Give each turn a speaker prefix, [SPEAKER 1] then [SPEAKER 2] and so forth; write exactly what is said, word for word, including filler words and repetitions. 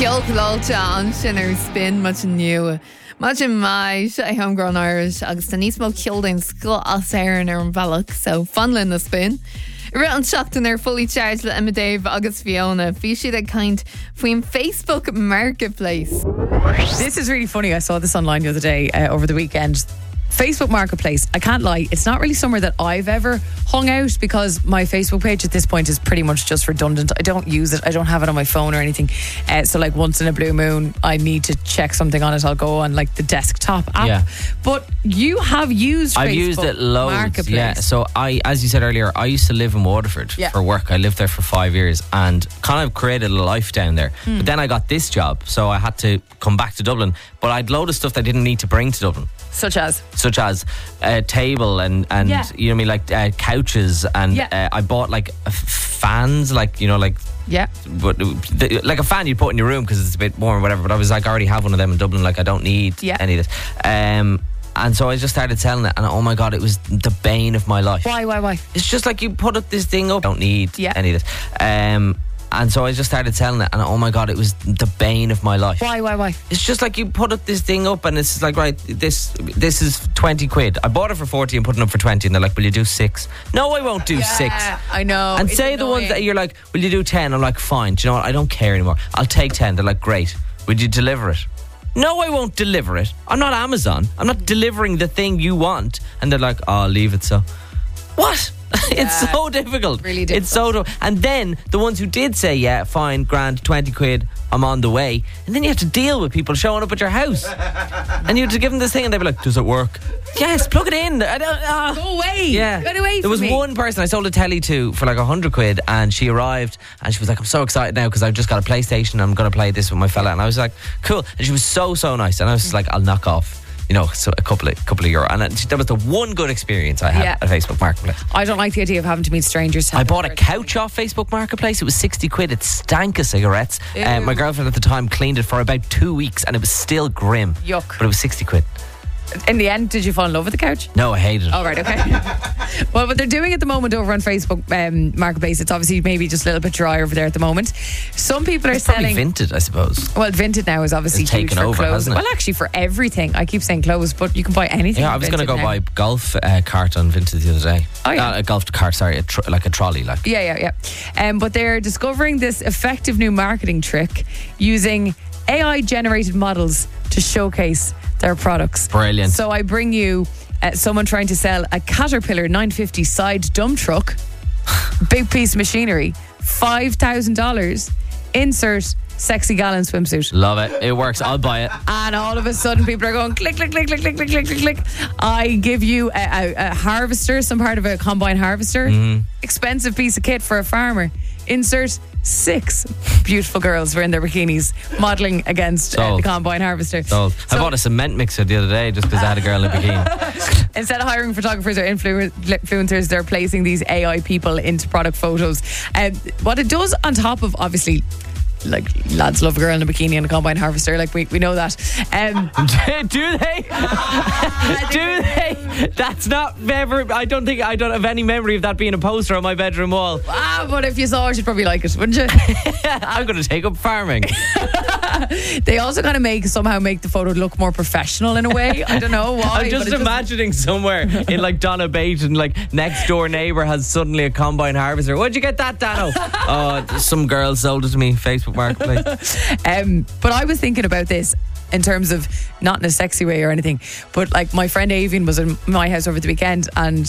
[SPEAKER 1] Ceolcáilte an sin ar spin much new. Imagine mai sé homegrown Irish agus tá níos mó ceoldain sco as éireann ar an bhealach, so funlin na spin. Ri an seachtain ar fully charged le Emma Dave agus Fiona. Bhí siad ag kind faoin Facebook Marketplace.
[SPEAKER 2] This is really funny. I saw this online the other day uh, over the weekend. Facebook Marketplace, I can't lie, it's not really somewhere that I've ever hung out because my Facebook page at this point is pretty much just redundant. I don't use it, I don't have it on my phone or anything. Uh, so like once in a blue moon I need to check something on it, I'll go on like the desktop app.
[SPEAKER 3] Yeah.
[SPEAKER 2] But you have used
[SPEAKER 3] I've
[SPEAKER 2] Facebook
[SPEAKER 3] used it loads.
[SPEAKER 2] Marketplace.
[SPEAKER 3] Yeah. So I, as you said earlier, I used to live in Waterford
[SPEAKER 2] yeah.
[SPEAKER 3] for work. I lived there for five years and kind of created a life down there. Mm. But then I got this job, so I had to come back to Dublin. But I'd load of stuff that I didn't need to bring to Dublin.
[SPEAKER 2] Such as?
[SPEAKER 3] Such as a table and, and
[SPEAKER 2] yeah.
[SPEAKER 3] you know what I mean, like uh, couches. And
[SPEAKER 2] yeah.
[SPEAKER 3] uh, I bought like f- fans, like, you know, like
[SPEAKER 2] yeah,
[SPEAKER 3] but the, like a fan you put in your room because it's a bit warm or whatever. But I was like, I already have one of them in Dublin. Like I don't need
[SPEAKER 2] yeah.
[SPEAKER 3] any of this. Um, and so I just started selling it, and oh my god, it was the bane of my life.
[SPEAKER 2] Why? Why? Why?
[SPEAKER 3] It's just like you put up this thing up. Don't need
[SPEAKER 2] yeah.
[SPEAKER 3] any of this. Um, And so I just started selling it, and oh my god, it was the bane of my life.
[SPEAKER 2] Why, why, why?
[SPEAKER 3] It's just like you put up this thing up, and it's like, right, this this is twenty quid. I bought it for forty and put it up for twenty, and they're like, will you do six? No, I won't do
[SPEAKER 2] yeah,
[SPEAKER 3] six.
[SPEAKER 2] I know.
[SPEAKER 3] And
[SPEAKER 2] it's
[SPEAKER 3] say
[SPEAKER 2] annoying.
[SPEAKER 3] the ones that you're like, will you do ten? I'm like, fine. Do you know what? I don't care anymore. I'll take ten. They're like, great. Would you deliver it? No, I won't deliver it. I'm not Amazon. I'm not delivering the thing you want. And they're like, oh, leave it so. What?
[SPEAKER 2] Yeah,
[SPEAKER 3] it's so difficult.
[SPEAKER 2] Really difficult.
[SPEAKER 3] It's so difficult. And then the ones who did say, yeah, fine, grand, twenty quid, I'm on the way. And then you have to deal with people showing up at your house. And you have to give them this thing and they'd be like, does it work? Yes, plug it in. I don't, uh.
[SPEAKER 2] Go away.
[SPEAKER 3] Yeah.
[SPEAKER 2] Get away from
[SPEAKER 3] There was
[SPEAKER 2] me.
[SPEAKER 3] one person I sold a telly to for like a hundred quid, and she arrived and she was like, I'm so excited now because I've just got a PlayStation and I'm going to play this with my fella. And I was like, cool. And she was so, so nice. And I was just like, I'll knock off, you know, so a couple of couple of euro. And that was the one good experience I had
[SPEAKER 2] yeah.
[SPEAKER 3] at Facebook Marketplace.
[SPEAKER 2] I don't like the idea of having to meet strangers.
[SPEAKER 3] I bought a couch off Facebook Marketplace. It was sixty quid. It stank of cigarettes. Uh, my girlfriend at the time cleaned it for about two weeks and it was still grim.
[SPEAKER 2] Yuck.
[SPEAKER 3] But it was sixty quid.
[SPEAKER 2] In the end, did you fall in love with the couch?
[SPEAKER 3] No, I hated it.
[SPEAKER 2] All right, okay. Well, what they're doing at the moment over on Facebook um, Marketplace, it's obviously maybe just a little bit dry over there at the moment. Some people are
[SPEAKER 3] it's
[SPEAKER 2] selling.
[SPEAKER 3] Probably Vinted, I suppose.
[SPEAKER 2] Well, Vinted now is obviously
[SPEAKER 3] it's
[SPEAKER 2] huge
[SPEAKER 3] taken
[SPEAKER 2] for
[SPEAKER 3] over,
[SPEAKER 2] clothes.
[SPEAKER 3] hasn't it?
[SPEAKER 2] Well, actually, for everything. I keep saying clothes, but you can buy anything.
[SPEAKER 3] Yeah, I was going to go
[SPEAKER 2] now.
[SPEAKER 3] buy a golf uh, cart on Vinted the other day.
[SPEAKER 2] Oh, yeah.
[SPEAKER 3] Not a golf cart, sorry, a tr- like a trolley, like.
[SPEAKER 2] Yeah, yeah, yeah. Um, but they're discovering this effective new marketing trick using A I generated models to showcase their products.
[SPEAKER 3] Brilliant.
[SPEAKER 2] So I bring you uh, someone trying to sell a Caterpillar nine fifty side dump truck, big piece of machinery, five thousand dollars, insert sexy gal in swimsuit.
[SPEAKER 3] Love it. It works. I'll buy it.
[SPEAKER 2] And all of a sudden people are going click, click, click, click, click, click, click, click, click. I give you a, a, a harvester, some part of a combine harvester,
[SPEAKER 3] mm.
[SPEAKER 2] expensive piece of kit for a farmer. Insert six beautiful girls who are in their bikinis modelling against uh, the combine harvester.
[SPEAKER 3] Sold.
[SPEAKER 2] So,
[SPEAKER 3] I bought a cement mixer the other day just because I had a girl in a bikini.
[SPEAKER 2] Instead of hiring photographers or influ- influencers, they're placing these A I people into product photos. Um, what it does on top of, obviously, like lads love a girl in a bikini and a combine harvester, like we, we know that. Um,
[SPEAKER 3] do they? do they? That's not ever. I don't think I don't have any memory of that being a poster on my bedroom wall.
[SPEAKER 2] Ah, but if you saw it, you'd probably like it, wouldn't you?
[SPEAKER 3] I'm going to take up farming.
[SPEAKER 2] They also kind of make somehow make the photo look more professional in a way. I don't know why.
[SPEAKER 3] I'm just imagining somewhere in like Donna Bate and like next door neighbour has suddenly a combine harvester. Where'd you get that, Dano? Oh, some girl sold it to me, Facebook Marketplace.
[SPEAKER 2] um, but I was thinking about this in terms of not in a sexy way or anything, but like my friend Avian was in my house over the weekend and